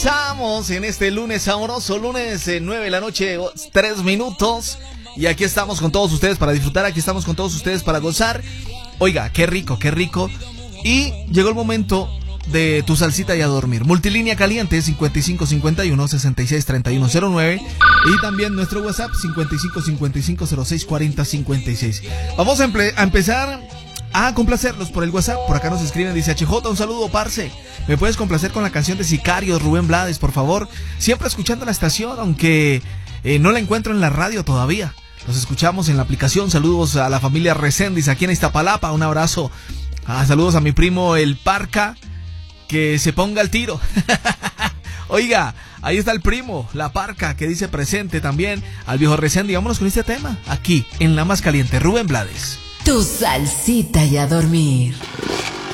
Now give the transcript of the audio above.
Estamos en este lunes sabroso, lunes 9 de la noche, 3 minutos. Y aquí estamos con todos ustedes para disfrutar, aquí estamos con todos ustedes para gozar. Oiga, qué rico, qué rico. Y llegó el momento de tu salsita y a dormir. Multilínea caliente 5551-663109. Y también nuestro WhatsApp 5555064056. Vamos a empezar a complacerlos por el WhatsApp. Por acá nos escriben, dice HJ, un saludo, parce. ¿Me puedes complacer con la canción de Sicarios, Rubén Blades, por favor? Siempre escuchando la estación, aunque no la encuentro en la radio todavía. Los escuchamos en la aplicación. Saludos a la familia Reséndiz aquí en Iztapalapa. Un abrazo. Saludos a mi primo el Parca. Que se ponga al tiro. Oiga, ahí está el primo, la Parca, que dice presente también. Al viejo Reséndiz. Vámonos con este tema. Aquí, en la más caliente, Rubén Blades. Tu salsita y a dormir.